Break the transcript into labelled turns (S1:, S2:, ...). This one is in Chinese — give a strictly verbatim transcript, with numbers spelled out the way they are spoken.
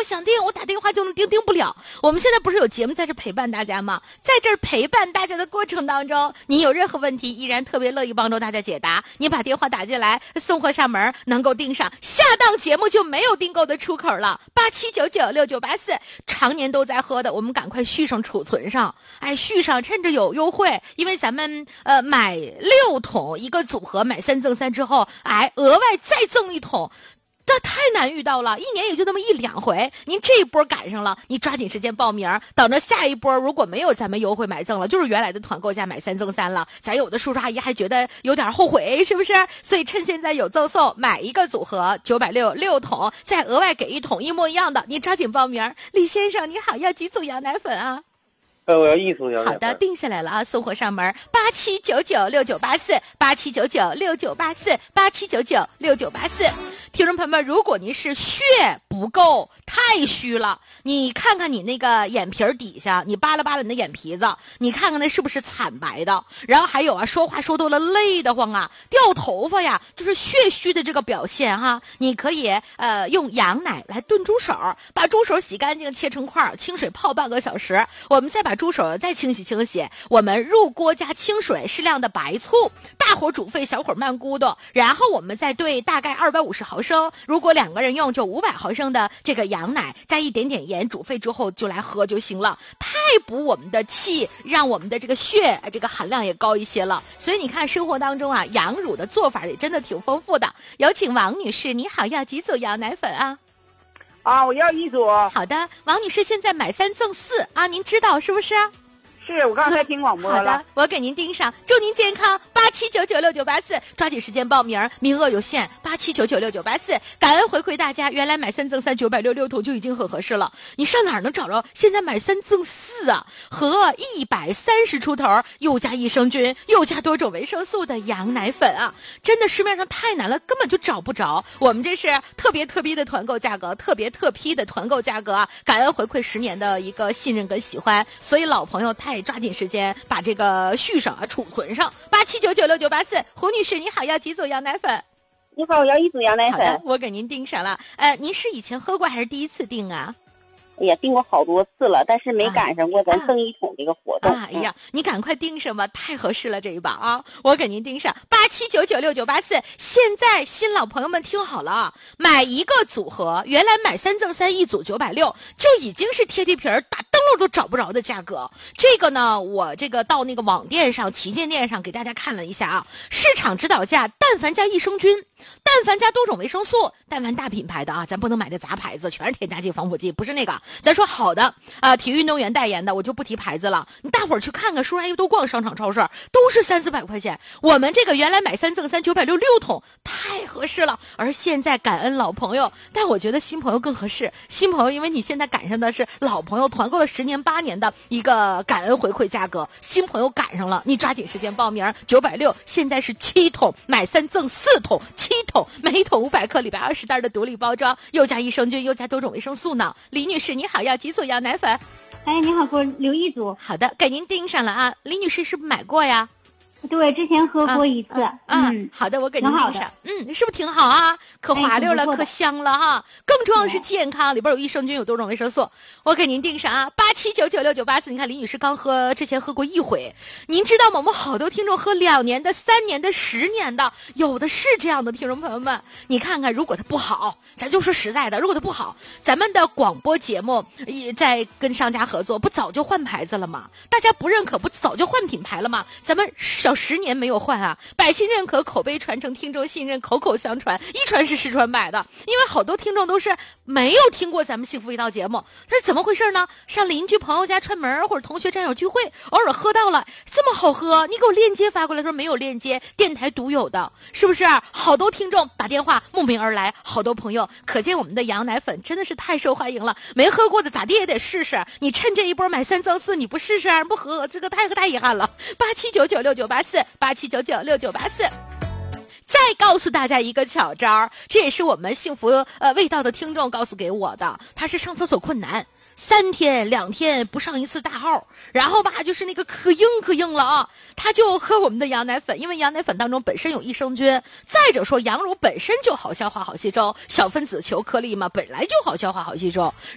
S1: 想订，我打电话就能订，订不了。我们现在不是有节目在这陪伴大家吗？在这儿陪伴大家的过程当中，你有任何问题，依然特别乐意帮助大家解答。你把电话打进来，送货上门，能够订上，下档节目就没有订购的出口了。八七九九六九八四，常年都在喝的，我们赶快续上储存上，哎，续上，趁着有优惠，因为咱们呃买六桶一个组合，买三赠三之后，哎，额外再赠一桶。这太难遇到了，一年也就那么一两回。您这一波赶上了，你抓紧时间报名，等着下一波如果没有咱们优惠买赠了，就是原来的团购价买三赠三了，咱有的叔叔阿姨还觉得有点后悔，是不是？所以趁现在有赠送，买一个组合九百六六桶，再额外给一桶一模一样的，你抓紧报名。李先生你好，要几组羊奶粉啊？
S2: 呃，我要一组羊奶粉。
S1: 好的，定下来了啊，送货上门，八七九九六九八四，八七九九六九八四，八七九九六九八四。听众朋友们，如果您是血不够，太虚了，你看看你那个眼皮底下，你扒拉扒拉你的眼皮子，你看看那是不是惨白的？然后还有啊，说话说多了累得慌啊，掉头发呀，就是血虚的这个表现哈。你可以呃用羊奶来炖猪手，把猪手洗干净，切成块，清水泡半个小时，我们再把猪手再清洗清洗，我们入锅加清水，适量的白醋，大火煮沸，小火慢咕嘟，然后我们再兑大概二百五十毫升，如果两个人用就五百毫升的这个羊奶，加一点点盐，煮沸之后就来喝就行了，太补我们的气，让我们的这个血这个含量也高一些了。所以你看生活当中啊，羊乳的做法也真的挺丰富的。有请王女士，你好，要几组羊奶粉啊？
S3: 啊，我要一组。
S1: 好的，王女士现在买三赠四啊，您知道是不是？
S3: 是我刚才听广播了。
S1: 好的，我给您盯上，祝您健康。八七九九六九八四，抓紧时间报名，名额有限。八七九九六九八四，感恩回馈大家。原来买三赠三九百六六桶就已经很合适了，你上哪儿能找着？现在买三赠四啊，和一百三十出头，又加益生菌，又加多种维生素的羊奶粉啊，真的市面上太难了，根本就找不着。我们这是特别特别的团购价格，特别特批的团购价格啊！感恩回馈十年的一个信任跟喜欢，所以老朋友太抓紧时间把这个续上啊，储存上。八七九九六九八四，胡女士你好，要几组羊奶粉？
S3: 你好，我要一组羊奶粉。
S1: 好的，我给您订上了。呃，您是以前喝过还是第一次订啊？
S3: 也订过好多次了，但是没赶上过咱赠一桶这个活动。
S1: 啊、哎呀，你赶快订上吧，太合适了这一把啊！我给您订上八七九九六九八四。现在新老朋友们听好了啊，买一个组合，原来买三赠三一组九百六，就已经是贴地皮儿打灯笼都找不着的价格。这个呢，我这个到那个网店上、旗舰店上给大家看了一下啊，市场指导价，但凡加益生菌，但凡加多种维生素，但凡大品牌的啊，咱不能买的杂牌子，全是添加剂、防腐剂，不是那个。咱说好的啊、呃，体育运动员代言的，我就不提牌子了。你大伙儿去看看，叔叔阿姨都逛商场超市，都是三四百块钱。我们这个原来买三赠三九百六六桶，太合适了。而现在感恩老朋友，但我觉得新朋友更合适。新朋友，因为你现在赶上的是老朋友团购了十年八年的一个感恩回馈价格，新朋友赶上了，你抓紧时间报名。九百六现在是七桶，买三赠四桶，七桶，每一桶五百克，里边二十袋的独立包装，又加益生菌，又加多种维生素呢。李女士你好，要几组羊奶粉？
S4: 哎，你好，给我留一组。
S1: 好的，给您盯上了啊。李女士是不是买过呀？
S4: 对，之前喝过一次。
S1: 啊，啊
S4: 嗯，
S1: 好的，我给您盯上。嗯，是不是挺好啊？可滑溜了，
S4: 哎、
S1: 可香了哈。更重要的是健康，里边有益生菌，有多种维生素。我给您盯上啊，八七九九六九八四。你看李女士刚喝，之前喝过一回。您知道吗？我们好多听众喝两年的、三年的、十年的，有的是这样的听众朋友们。你看看，如果它不好，咱就说实在的，如果它不好，咱们的广播节目也在跟商家合作，不早就换牌子了吗？大家不认可，不早就换品牌了吗？咱们小十年没有换啊，百姓认可，口碑传承，听众信任，口口相传，一传十，十传百的。因为好多听众都是没有听过咱们幸福一道节目，这是怎么回事呢？上邻居朋友家串门，或者同学战友聚会，偶尔喝到了，这么好喝，你给我链接发过来，说没有链接，电台独有的，是不是？好多听众打电话慕名而来，好多朋友，可见我们的羊奶粉真的是太受欢迎了。没喝过的咋地也得试试，你趁这一波买三赠四，你不试试不喝，这个太太遗憾了。八七九九六九八四，八七九九六九八四。再告诉大家一个巧招，这也是我们幸福呃味道的听众告诉给我的，他是上厕所困难，三天两天不上一次大号，然后吧就是那个可硬可硬了啊，他就喝我们的羊奶粉，因为羊奶粉当中本身有益生菌，再者说羊乳本身就好消化好吸收，小分子球颗粒嘛本来就好消化好吸收，